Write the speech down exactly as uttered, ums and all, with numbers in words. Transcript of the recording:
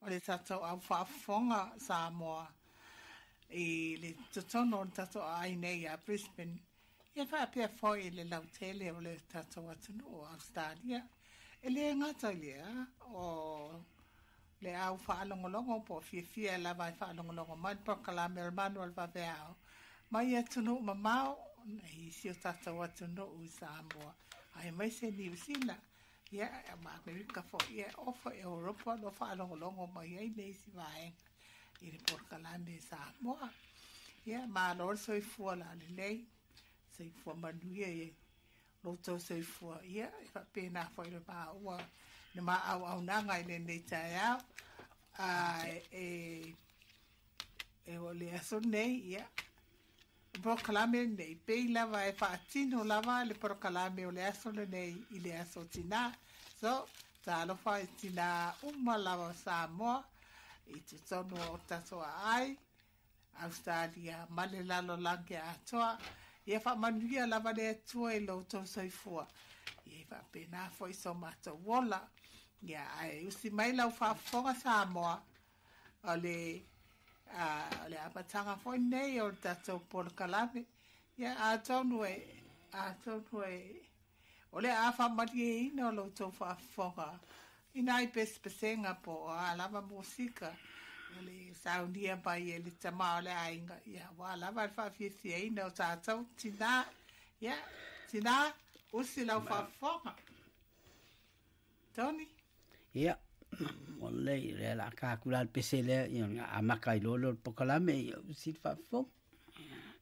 o le tatou au whaafonga Samoa i le tutono o tatou ai nei a Brisbane. Ia wha pia foi le lautele o le tatou atunu o Australia. E le ngata lea o le au whaalongolongo po fia fia la vai whaalongolongo mai po kalame al manual va veao. Mai atunu mamao nei si o tatou atunu o Samoa. Ai mai se New Zealand. Ia ma Amerika fo ia ofa Europa no whaalongolongo mai ai nei si vai. I le po kalame Samoa. Ia ma lor soi fua la le nei. Sei fua manuia e loto sei fua ia e fa pena foi le pa ua ne ma au au nanga i le nei tai au a e e o le aso nei ia proklame nei pei lava e fa tino lava le proklame o le aso le nei i le aso tina so ta lo fa tina uma lava Samoa i tu tono o tato ai Australia male lalo lange atoa ia fa manuia lava le tua i lo to soifua ia fa pena foi so mata wola ia ai usi mai lau fa fonga Samoa ale a le apatanga foi nei o tato por kalame ia a tonu e a tonu e ole a fa matie ina lo to fa fonga ina i pes pesenga po a lava musika le saundia pai ele tama ole ainga ia wala va fa fiesi ai no tatou tina ia tina usi la fa fonga Tony ia ole le la ka kula pesele ia a makai lolo pokalame usi fa fonga